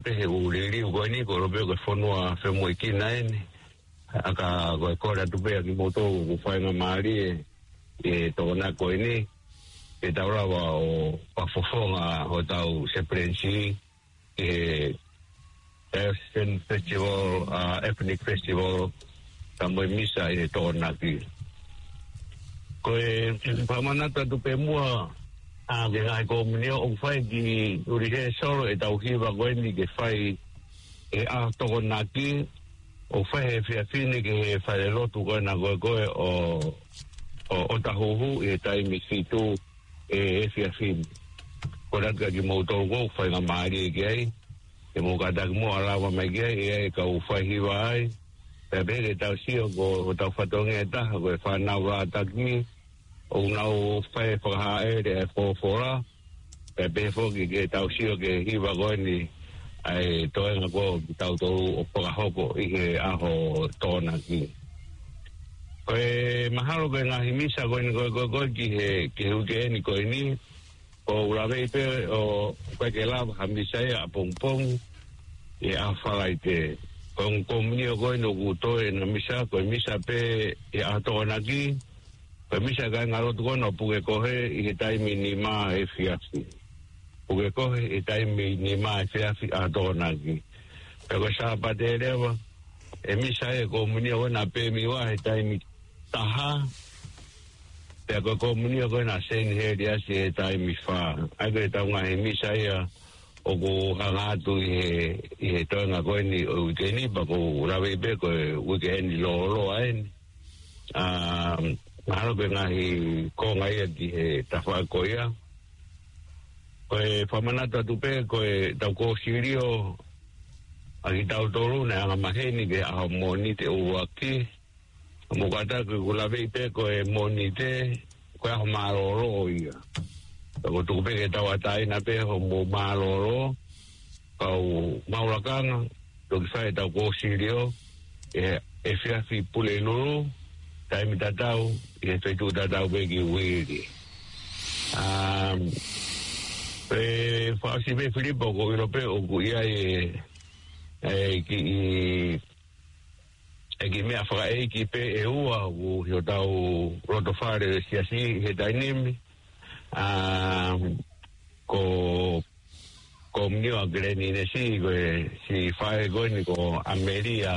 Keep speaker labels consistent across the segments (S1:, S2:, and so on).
S1: pe u lili u ni ko robe ko fonua fe mo ikinaini aka ko ra tu pe ki moto u fai na mari e to na ko ni e taura o pa fofonga o tau se prensi e Ersten Festival Ethnic Festival também missa e to na ki ko e pamanata tu pe mua de la comunidad o fai di origen solo e tau hiva gweni ke fai e a toko naki o fai e fiafine ke fai lotu gwana goe o tahuhu e tai misitu e fiafine koratka ki moutou go fai nga maari e kei e mo katak mo alawa mai kei e ka u fai hiva ai pe bere tau sio ko tau fatonge e taha ko e whanau rātaki o nau fai whakahae e fōwhora e pefo ki tau sio ke hiwa goeni ai toenga ko ki tau tau o whakahoko i ke aho tōna ki koe mahalo ke ngahi misa goeni koe ki huke eni koe ni o urawei pe o koe ke lava hamisai a pongpong e a whalai te koe komunio goeni o kutoe na misa koe misa pe e a tōna ki Pemisa ka ngaro tu kono puke kohe i he taimi ni maa e fiafi. Puke kohe i taimi ni maa e fiafi a tōnaki. Peko saa pate rewa, e misa e komunia wana pēmi wa he taimi taha. Peko komunia wana sen heri asi he taimi wha. Ake taunga he misa ia o ko hangatu i he toenga koeni o ukeni pako rawe peko e ukeni lo aeni. Mahalo pe ngahi ko ngai di he tawha koia. Koe whamanata tupe koe tau ko sirio aki tau toru ne anga maheni ke aho moni te uwaki. Mukata koe kulawei pe koe moni te koe aho maroro ia. Tako tupe ke tau ataina pe ho mo maroro kau maurakanga toki whae tau ko sirio e fiafi pule nuru taimi tatau i he whaitu tatau peki uiri. Pe whaasi me Filipo ko Europe o ku ia ki mea whakaeiki pe e ua ku hio tau rotowhare siasi he tainimi ko mniwa greni nesi si whae goini ko Ameria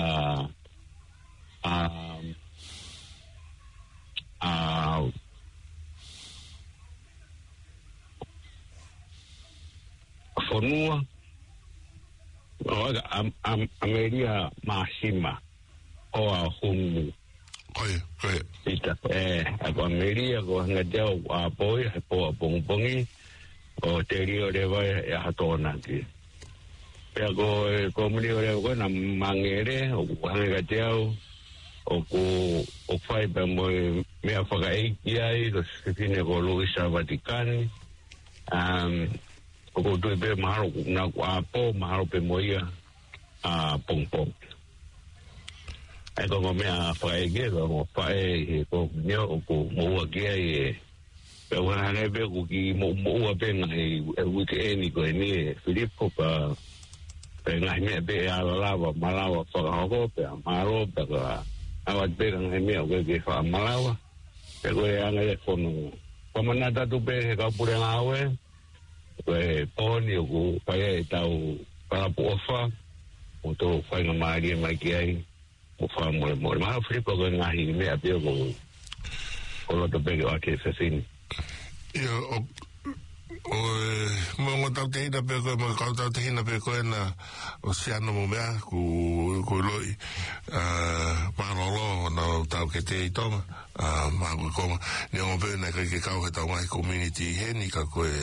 S1: fonua Ameria Masima o a hungu
S2: Oi
S1: ita ako Ameria ko ngadeo a poi po a pongpongi o terio de vai e hatona ki pe ko komunio de ko na mangere o ngadeo o fai pa mo me whakaeiki ai ko fine ko Luisa Vaticani o ko tui pe mahalo na ko apo mahalo pe moia a pongpong ai ko mea whaeiki ko whae ko nio o ko moua ki ai pe wana hane pe ko ki moua pe ngai e wiki eni ko e ni Filipo pa pe ngai mea pe alalawa malawa whakahoko pe a maro pe ka awat perang hemi o ke fa malawa pe ko anga e kono pamanata tu pe ka pure ngawe pe poni o pa e tau para pofa o to fa na mari mai ki ai o fa mo ma Filipo ko ngahi me a pe ko lo to pe o ke fesini
S2: mo tau te hina pe koe, mo kau tau te hina pe koe na o siano mo mea ku loi marolo na tau ke te itonga ma koe koma ni o pe na ke kau he tau mai community heni ka koe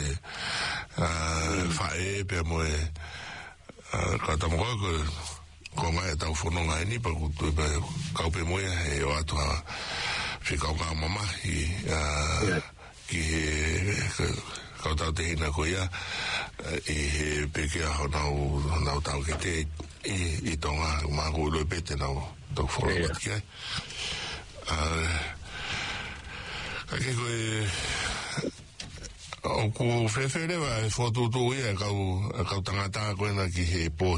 S2: fae pe mo ka tamo koe ko mai tau whanonga heni pa kutu pe kau pe moia he o atua whikau ka mama ki he kau tau te hina ko ia i he peke aho nau tau ke te i tonga māku loi pete nau tau whora ki ai kake koe o ku whewherewa e whotutu ia kau tangata koe na ki he po